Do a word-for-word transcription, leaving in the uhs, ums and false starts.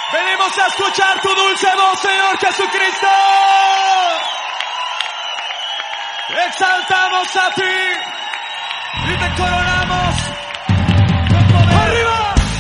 Venimos a escuchar tu dulce voz, Señor Jesucristo. Exaltamos a ti y te coronamos.